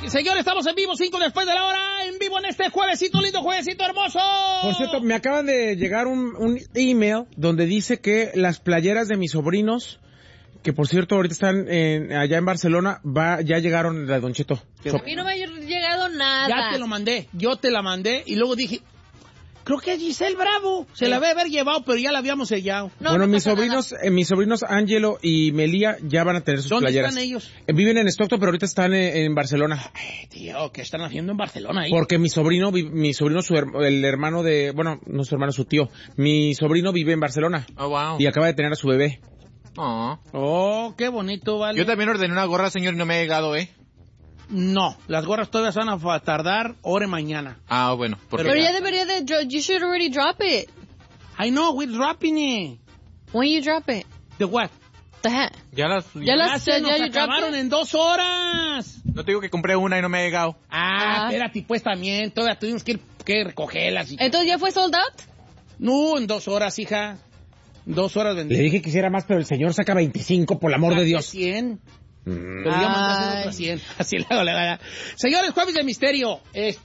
Señores, estamos en vivo, 5 después de la hora, en vivo en este juevesito lindo, juevesito hermoso. Por cierto, me acaban de llegar un email donde dice que las playeras de mis sobrinos, que por cierto ahorita están allá en Barcelona, ya llegaron de Don Cheto. A mí no me ha llegado nada. Ya te lo mandé, yo te la mandé y luego dije, creo que es Giselle Bravo. Se la debe haber llevado, pero ya la habíamos sellado. No, bueno, mis sobrinos Ángelo y Melía ya van a tener sus playeras. ¿Dónde están ellos? Viven en Stockton, pero ahorita están en Barcelona. Ay, tío, ¿qué están haciendo en Barcelona ahí? Porque mi sobrino, el hermano de, bueno, no su hermano, su tío, mi sobrino vive en Barcelona. Oh, wow. Y acaba de tener a su bebé. Oh, qué bonito, vale. Yo también ordené una gorra, señor, y no me ha llegado, No, las gorras todavía van a tardar hora mañana. Ah, bueno. Pero ya debería de... You should already drop it. I know, we're dropping it. When you drop it? The what? The hat. Ya se nos acabaron en 2 horas. No te digo que compré una y no me ha llegado. Espérate, pues también, todavía tuvimos que recogerlas. ¿Entonces ya fue sold out? No, en 2 horas, hija. 2 horas vendí. Le dije que hiciera más, pero el señor saca 25, por el amor de Dios. 100. Pero ya mandaste otras 100. Así le hago. Señores, Jueves de Misterio.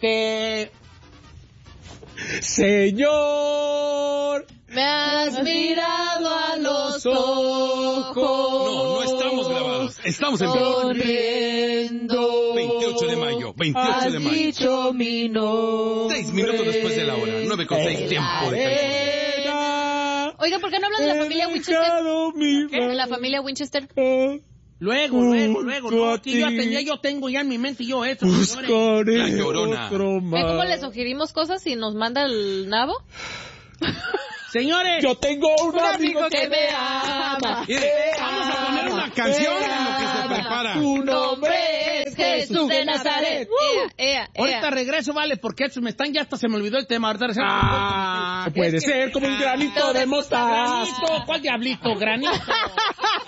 Señor, me has mirado a los ojos. No estamos grabados. Estamos en vivo. Sonriendo. 28 de mayo. 28 de mayo. Has dicho mi nombre. 6 minutos después de la hora. 9:06 tiempo de California. Oiga, ¿por qué no hablan de la familia Winchester? ¿Qué? ¿De la familia Winchester? Luego. No, que yo tengo ya en mi mente yo esto. La Llorona. ¿Cómo le sugerimos cosas y nos manda el nabo? Señores, yo tengo un amigo que me ama. Vamos a poner una canción en lo que se prepara. Tu nombre es Jesús de Nazaret. Ahorita regreso, vale, porque ya hasta se me olvidó el tema. Ahorita puede ser como un granito de mostaza. Granito, ¿cuál diablito? Granito.